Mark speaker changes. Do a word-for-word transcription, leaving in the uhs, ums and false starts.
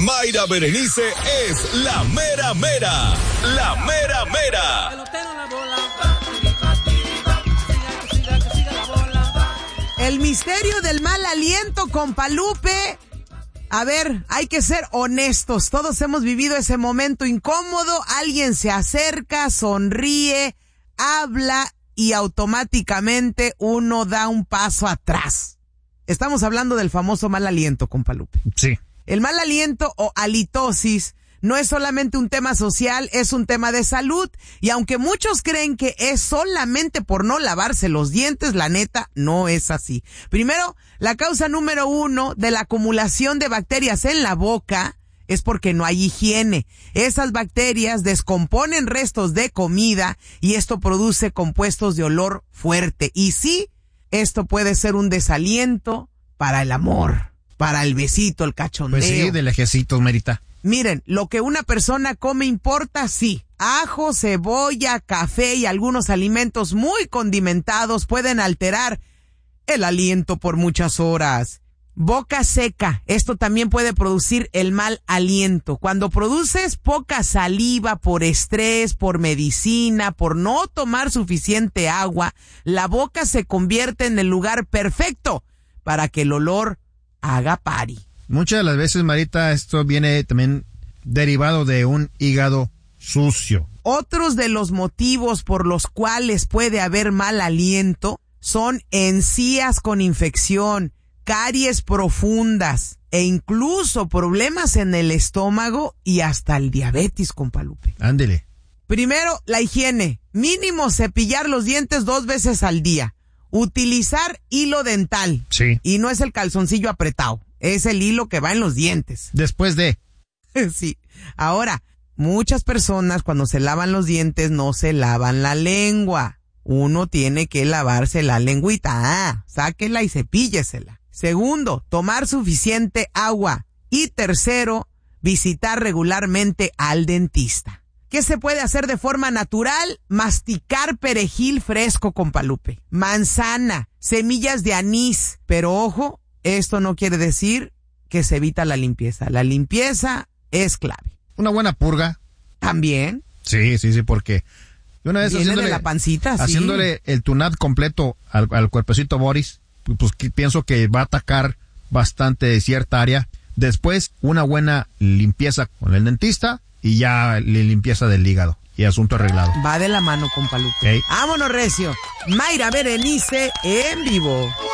Speaker 1: Mayra Berenice es la mera mera. La mera mera.
Speaker 2: El misterio del mal aliento, compa Lupe. A ver, hay que ser honestos. Todos hemos vivido ese momento incómodo. Alguien se acerca, sonríe, habla y automáticamente uno da un paso atrás. Estamos hablando del famoso mal aliento, compa Lupe.
Speaker 3: Sí.
Speaker 2: El mal aliento o halitosis no es solamente un tema social, es un tema de salud. Y aunque muchos creen que es solamente por no lavarse los dientes, la neta no es así. Primero, la causa número uno de la acumulación de bacterias en la boca es porque no hay higiene. Esas bacterias descomponen restos de comida y esto produce compuestos de olor fuerte. Y sí, esto puede ser un desaliento para el amor, para el besito, el cachondeo.
Speaker 3: Pues sí, de lejecitos, Merita.
Speaker 2: Miren, lo que una persona come importa, sí. Ajo, cebolla, café y algunos alimentos muy condimentados pueden alterar el aliento por muchas horas. Boca seca, esto también puede producir el mal aliento. Cuando produces poca saliva por estrés, por medicina, por no tomar suficiente agua, la boca se convierte en el lugar perfecto para que el olor haga pari.
Speaker 3: Muchas de las veces, Marita, esto viene también derivado de un hígado sucio.
Speaker 2: Otros de los motivos por los cuales puede haber mal aliento son encías con infección, caries profundas e incluso problemas en el estómago y hasta el diabetes, compa Lupe.
Speaker 3: Ándele.
Speaker 2: Primero, la higiene. Mínimo cepillar los dientes dos veces al día. Utilizar hilo dental.
Speaker 3: Sí.
Speaker 2: Y no es el calzoncillo apretado. Es el hilo que va en los dientes.
Speaker 3: Después de.
Speaker 2: Sí. Ahora, muchas personas cuando se lavan los dientes no se lavan la lengua. Uno tiene que lavarse la lengüita. Ah, sáquela y cepíllesela. Segundo, tomar suficiente agua. Y tercero, visitar regularmente al dentista. ¿Qué se puede hacer de forma natural? Masticar perejil fresco, compa Lupe. Manzana, semillas de anís. Pero ojo, esto no quiere decir que se evita la limpieza. La limpieza es clave.
Speaker 3: Una buena purga.
Speaker 2: ¿También?
Speaker 3: Sí, sí, sí, porque una vez
Speaker 2: viene
Speaker 3: haciéndole,
Speaker 2: de la pancita, sí.
Speaker 3: Haciéndole el tunat completo al, al cuerpecito Boris, pues que pienso que va a atacar bastante cierta área. Después, una buena limpieza con el dentista y ya la limpieza del hígado. Y asunto arreglado.
Speaker 2: Va de la mano, compa Lupe.
Speaker 3: Okay.
Speaker 2: Vámonos, recio. Mayra Berenice en vivo.